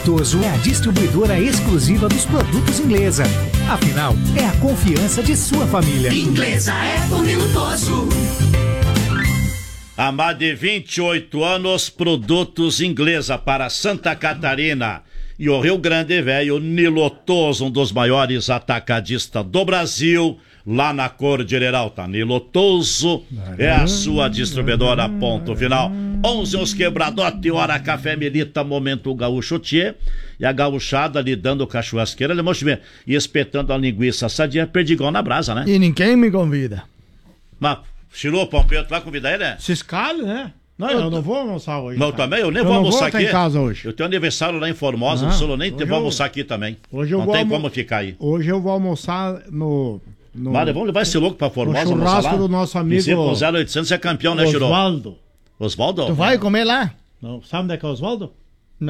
Nilotoso é a distribuidora exclusiva dos produtos Inglesa. Afinal, é a confiança de sua família. Inglesa é o Nilotoso. Há mais de 28 anos, produtos Inglesa para Santa Catarina e o Rio Grande Velho. Nilotoso, um dos maiores atacadistas do Brasil, lá na Cordilheira Alta. Nilotoso é a sua distribuidora, ponto final. 11 os quebradote, hora café milita, momento gaúcho tchê. E a gauchada ali dando cachoasqueira, e espetando a linguiça sadia, perdigão na brasa, né? E ninguém me convida. Mas, Chilô, Pompeu, tu vai convidar ele, né? Se escale, né? Não, eu não vou almoçar hoje. Não, também? Eu nem vou almoçar aqui. Em casa hoje. Eu tenho aniversário lá em Formosa, eu nem vou almoçar aqui também. Hoje eu não vou tem como ficar aí. Hoje eu vou almoçar no Mário, vamos levar esse louco pra Formosa, no churrasco do nosso amigo. E com 0800 é campeão, né, Chirô? Osvaldo? Tu vai comer lá? Não, sabe onde é que é o Osvaldo? Não.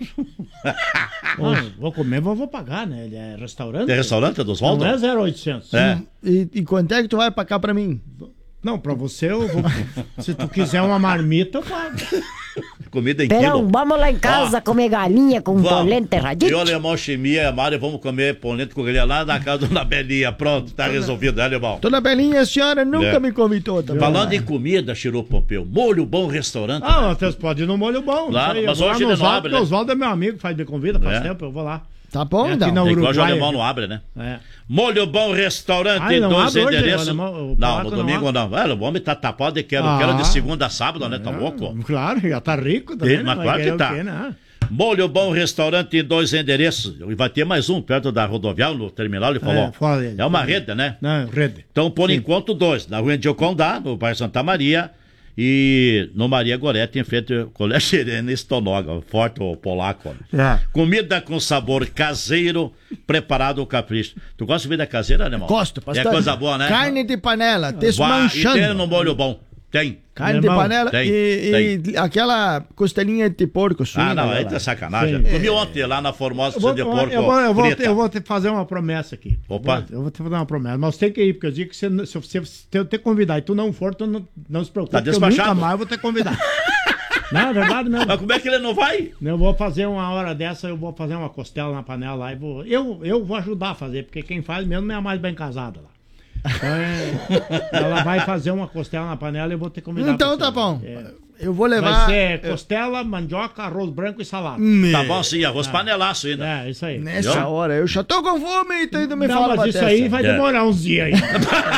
Vou comer, mas vou pagar, né? Ele é restaurante. É restaurante do Osvaldo? Não é 0800. É. E quanto é que tu vai pagar pra mim? Não, pra você eu vou. Se tu quiser uma marmita, eu pago. Comida em Perão, quilo. vamos lá em casa comer galinha com polenta erradinha. Eu, Alemão, Chimia e a Mário vamos comer polenta com galinha lá na casa da Dona Belinha. Pronto, tá resolvido, né, Alemão? Dona Belinha, a senhora nunca me convidou também. Falando em comida, Chirô Pompeu, molho bom restaurante. Vocês podem ir no molho bom. Claro, mas hoje ele não abre, né? O Osvaldo é meu amigo, faz me convida, faz tempo, eu vou lá. Tá bom, aqui então. na Igual o Uruguai, alemão não abre, né? É. Molho bom restaurante, não 2 abre hoje, endereços. o Não, no domingo não. O homem tá tapado de quero de segunda a sábado, né? Tá louco? Claro, já tá rico também. Mas claro que tá. Molho bom restaurante em 2 endereços. E vai ter mais um perto da rodoviária, no terminal, ele falou. É uma rede, né? Não, rede. Então, por enquanto, 2. Na rua Indiocondá, no bairro Santa Maria. E no Maria Gorete, em frente ao Colégio Irene Stonoga, forte o polaco. Comida com sabor caseiro, preparado ao capricho. Tu gosta de comida caseira, Alemão? Gosto, bastante. É coisa boa, né? Carne de panela, desmanchando. E tem no molho bom. Tem. Carne de panela tem. E aquela costelinha de porco suína. Não, aí tá sacanagem. Comi ontem lá na Formosa de porco. Eu vou te fazer uma promessa aqui. Opa. Eu vou te fazer uma promessa. Mas você tem que ir, porque eu digo que se eu te convidar e tu não for, tu não se preocupe. Tá despachado? Eu nunca mais vou te convidar. Não, é verdade mesmo. Mas como é que ele não vai? Eu vou fazer uma hora dessa, eu vou fazer uma costela na panela lá e eu vou ajudar a fazer, porque quem faz mesmo é a mais bem casada lá. Então, ela vai fazer uma costela na panela e eu vou ter que convidar. Então tá bom. Eu vou levar. Vai ser costela, mandioca, arroz branco e salada. Tá bom sim, arroz panelaço ainda. É, isso aí. Nessa hora, eu já tô com fome e tu ainda me fala. Mas isso aí vai demorar uns dias aí.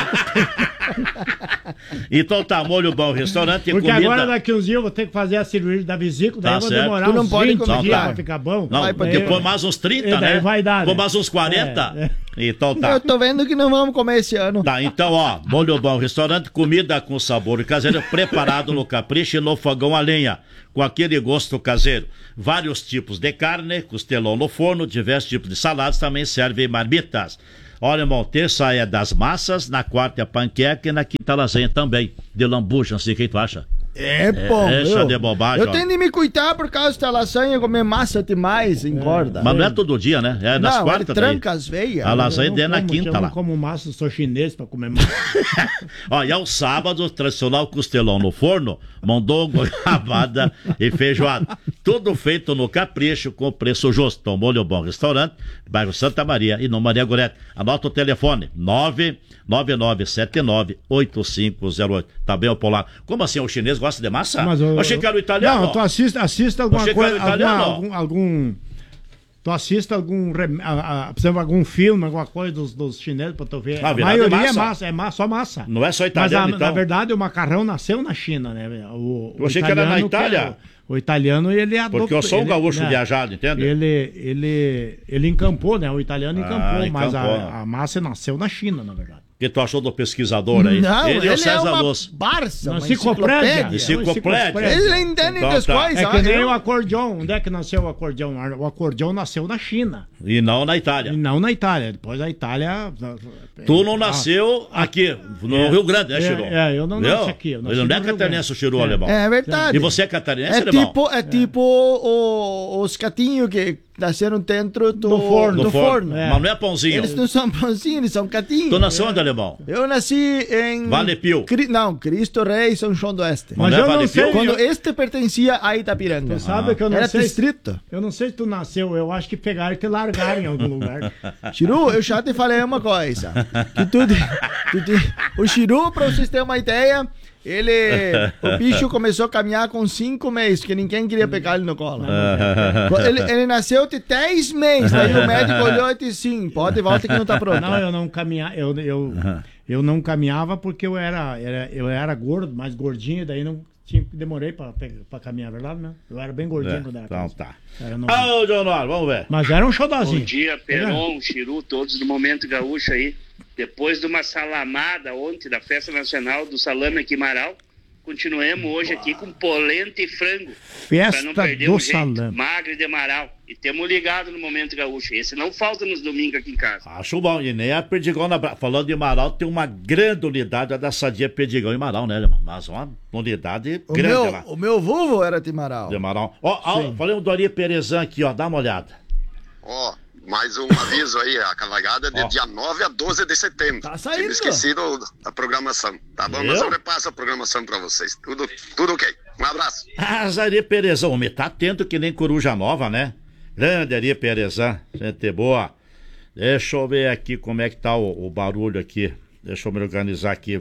Então tá, molho bom, restaurante e porque comida. Agora daqui uns dias eu vou ter que fazer a cirurgia da vesícula, daí Tá vou certo. demorar Tu não uns pode 20 comer. dias Tá. pra ficar bom. Não, depois mais uns 30, né? Vai dar, Depois né? mais uns 40. Então tá. Eu tô vendo que não vamos comer esse ano. Tá, então ó, molho bom, restaurante, comida com sabor caseiro, preparado no capricho e no fogão a lenha, com aquele gosto caseiro. Vários tipos de carne, costelão no forno, diversos tipos de saladas, também servem marmitas. Olha, irmão, terça é das massas, na quarta é panqueca e na quinta lasanha também, de lambuja, não sei o que tu acha. Bom. Deixa de bobagem. Eu tenho de me cuidar por causa da lasanha, comer massa demais, engorda. Mas não é todo dia, né? É nas quartas. Tranca as veias. A lasanha é na quinta lá. Eu não como massa, sou chinês pra comer massa. Ó, e aos sábados, tradicional costelão no forno, mondongo, rabada e feijoada. Tudo feito no capricho, com preço justo. Então, molho bom restaurante, bairro Santa Maria e no Maria Gorete. Anota o telefone, 999798508. Tá bem, o polaco. Como assim, o chinês gosta de massa? Mas eu achei que era o italiano. Não, tu assista alguma coisa, tu assiste por exemplo, algum filme, alguma coisa dos chineses pra tu ver. A maioria é massa, só massa. Não é só italiano, então? Na verdade, o macarrão nasceu na China, né? Eu achei que era na Itália. O italiano, ele adoptou. Porque eu sou um gaúcho viajado, entende? Ele encampou, né? O italiano encampou, mas a massa nasceu na China, na verdade. O que tu achou do pesquisador aí? Não, ele é o César Luz. Barça, uma enciclopédia. Enciclopédia. Ele entende das coisas. É que nem o acordeão. Onde é que nasceu o acordeão? O acordeão nasceu na China. E não na Itália. Depois a Itália... Tu não nasceu aqui, no Rio Grande, né, Chiru? Eu não nasci aqui. Ele não é catarinense, o Chiru, alemão. É verdade. E você é catarinense, alemão? É tipo os catinhos que nasceram dentro do forno. É. Mas não é pãozinho. Eles não são pãozinhos, eles são catinhos. Tu nasceu onde, alemão? Eu nasci em... Vale Pio. Cristo Rei, São João do Oeste. Mas Não é eu Vale não sei. Pio? Quando este pertencia a Itapiranga. Tu sabe que eu não Era sei. distrito. Eu não sei se tu nasceu, eu acho que pegaram e te largaram em algum lugar. Chiru, eu já te falei uma coisa. O Chiru, pra vocês terem uma ideia, o bicho começou a caminhar com 5 meses, que ninguém queria pegar ele no colo. Ele nasceu de 10 meses, aí o médico olhou e disse, sim, pode volta que não tá pronto. Não, eu não caminhava, eu não caminhava porque eu era gordo, mais gordinho, daí não demorei pra caminhar, verdade, né? Eu era bem gordinho quando era Então criança. tá. Ô, Leonardo, vamos ver. Mas era um xodozinho. Bom dia, Peron, Chiru, todos do Momento Gaúcho aí. Depois de uma salamada ontem da Festa Nacional do Salame aqui em Marau, continuamos hoje aqui com polenta e frango. Festa pra não perder do o jeito. salame. Magre de Marau. E temos ligado no Momento Gaúcho. Esse não falta nos domingos aqui em casa. Acho bom. E nem a Perdigão falando de Marau, tem uma grande unidade, a da Sadia Perdigão em Marau, né, Leomar? Mas uma unidade grande lá. O meu vulvo era de Marau. De Marau. Ó, falei um do Ari Perezan aqui, ó. Dá uma olhada. Ó, mais um aviso aí, a cavalgada de dia 9 a 12 de setembro. Tá saindo. Tinha esquecido a programação, tá bom? Mas eu repasso a programação pra vocês. Tudo ok. Um abraço. Ari Perezan, homem, tá atento que nem Coruja Nova, né? Grande Ari Perezan, gente boa. Deixa eu ver aqui como é que tá o barulho aqui. Deixa eu me organizar aqui.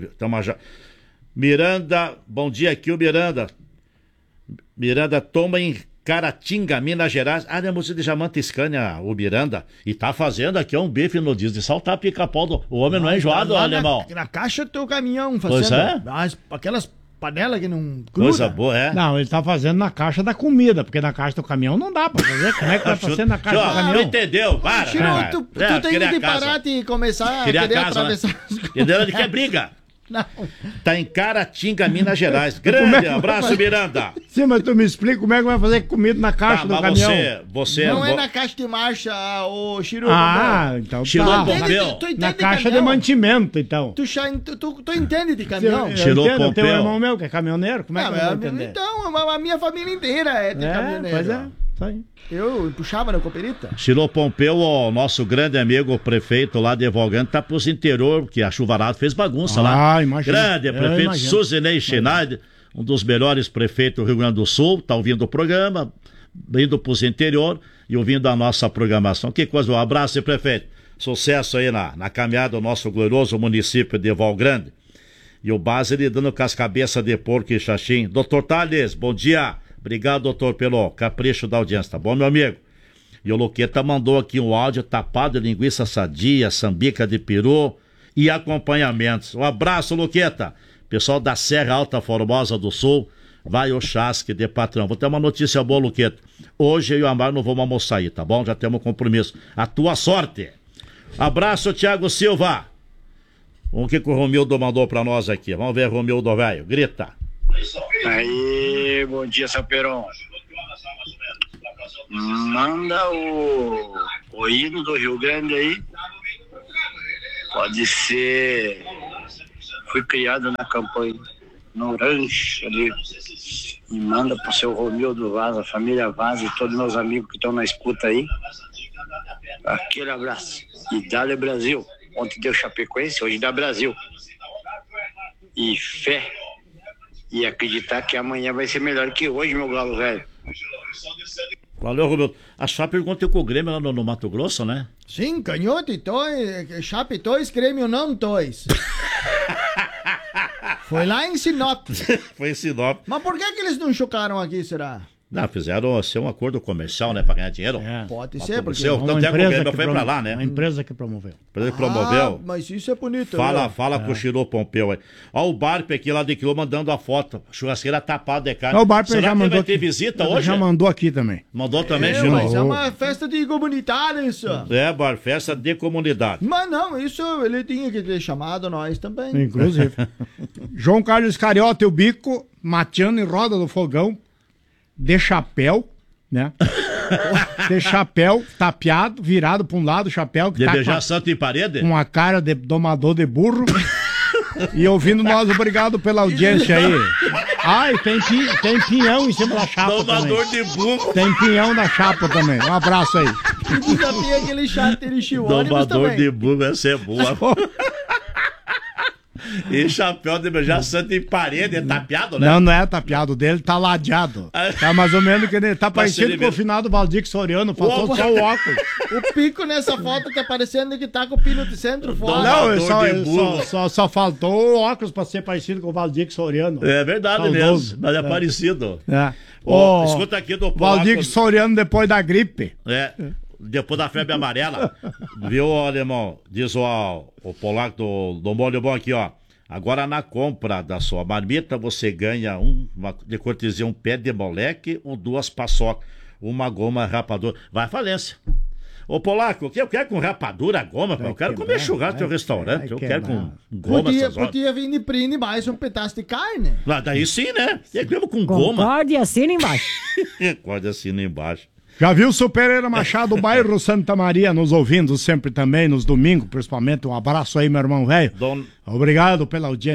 Miranda, bom dia aqui, o Miranda. Miranda toma em Caratinga, Minas Gerais. Ah, é música de Jamanta Scania, o Miranda. E tá fazendo aqui um bife no disco de saltar pica-pau. O homem não é enjoado, alemão. Na caixa do teu caminhão, fazendo. Pois é? Aquelas panelas que não gruda. Coisa boa, é? Não, ele tá fazendo na caixa da comida, porque na caixa do caminhão não dá pra fazer. Como é que vai fazer na caixa do caminhão? Não entendeu? Para. Chiru, tu tem que parar de começar a querer atravessar as coisas. Entendeu? Ele quer briga. Não. Tá em Caratinga, Minas Gerais. Grande abraço, Miranda. Sim, mas tu me explica como é que vai fazer comida na caixa do caminhão. Você não é na caixa de marcha, o Chiru. Então Chiru tá. Pompeu. Na caixa de mantimento, então. Tu entende de caminhão? Eu Chiru entendo, tem um Pompeu. irmão meu que é caminhoneiro, como é que eu vou entender? Então, a minha família inteira é de caminhoneiro. Pois é, isso aí. Eu puxava na cooperita. Chiru Pompeu, o nosso grande amigo, o prefeito lá de Evalgante, tá pros interior, que a chuvarada fez bagunça lá. Imagina. Grande prefeito Suzinei Schneider, um dos melhores prefeitos do Rio Grande do Sul, tá ouvindo o programa, indo pros interior e ouvindo a nossa programação. Que coisa, um abraço, prefeito. Sucesso aí na caminhada do nosso glorioso município de Evalgrande. E o base ele dando com as cabeças de porco e xaxim. Doutor Tales, bom dia. Obrigado, doutor, pelo capricho da audiência, tá bom, meu amigo? E o Luqueta mandou aqui um áudio tapado de linguiça sadia, sambica de peru e acompanhamentos. Um abraço, Luqueta. Pessoal da Serra Alta Formosa do Sul, vai o chasque de patrão. Vou ter uma notícia boa, Luqueta. Hoje eu e o Amaro não vamos almoçar aí, tá bom? Já temos um compromisso. A tua sorte. Abraço, Thiago Silva. O que o Romildo mandou pra nós aqui? Vamos ver, Romildo, velho. Grita. Aí, bom dia, seu Peron. Manda o hino do Rio Grande aí. Pode ser. Fui criado na campanha, no rancho ali. E manda pro seu Romildo Vaz, a família Vaz e todos meus amigos que estão na escuta aí. Aquele abraço. E dá-lhe Brasil. Ontem deu Chapecoense, hoje dá Brasil. E fé. E acreditar que amanhã vai ser melhor que hoje, meu galo velho. Valeu, Romildo. A Chape ontem com o Grêmio lá no Mato Grosso, né? Sim, canhoto, Chape 2, Grêmio não 2. Foi lá em Sinop. Foi em Sinop. Mas por que eles não chocaram aqui, será? Não, fizeram um acordo comercial, né, pra ganhar dinheiro. Pode ser, porque... Então tem a Grêmio foi pra lá, né? Uma empresa que promoveu. Empresa que promoveu. Mas isso é bonito. Fala com o Chiru Pompeu aí. Ó, o Barpe aqui lá de Quilô mandando a foto. Churrasqueira tapada de carne. O Barpe Será já que mandou vai ter aqui. visita Ele hoje? Já mandou aqui também. Mandou também, Chiru? Mas é uma festa de comunidade isso. É, Bar, festa de comunidade. Mas não, isso ele tinha que ter chamado nós também. Inclusive. João Carlos Cariota e o Bico, mateando em roda do fogão, de chapéu, né? De chapéu, tapeado, virado pra um lado, o chapéu. Que de tá beijar santo em parede? Com a cara de domador de burro. E ouvindo nós, obrigado pela audiência aí. Ai, tem pinhão em cima da chapa Domador também. de burro. Tem pinhão na chapa também. Um abraço aí. E desafia aquele chato de ônibus Domador também. de burro, essa é boa. E chapéu de beijar santo em parede, é tapeado, né? Não é tapeado dele, tá ladeado. Tá mais ou menos que ele tá parecido com o finado Valdir Soriano, faltou só o óculos. O pico nessa foto tá parecendo que tá com o pino de centro fora. Não, só faltou o óculos pra ser parecido com o Valdir Soriano. É verdade Saudoso. mesmo, mas é parecido. É. Escuta aqui do Valdir Soriano depois da gripe. Depois da febre amarela. Viu, alemão? Diz o polaco do molho bom aqui, ó. Agora na compra da sua marmita você ganha de cortesia um pé de moleque ou 2 paçocas, uma goma rapadura. Vai à falência. Ô Polaco, eu quero com rapadura, goma, eu quero comer churrasco no teu restaurante, eu quero com goma. Podia vir de prende mais um pedaço de carne. Daí sim, né? Eu com goma. Concorde e assina embaixo. Concorde e assina embaixo. Já viu o seu Pereira Machado, bairro Santa Maria, nos ouvindo sempre também, nos domingos, principalmente. Um abraço aí, meu irmão velho. Obrigado pela audiência.